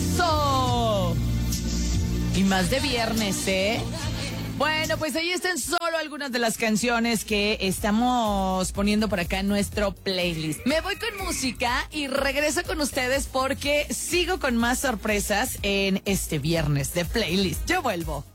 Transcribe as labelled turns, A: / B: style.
A: ¡Eso! Y más de viernes, ¿eh? Bueno, pues ahí están solo algunas de las canciones que estamos poniendo por acá en nuestro playlist. Me voy con música y regreso con ustedes porque sigo con más sorpresas en este viernes de playlist. Yo vuelvo.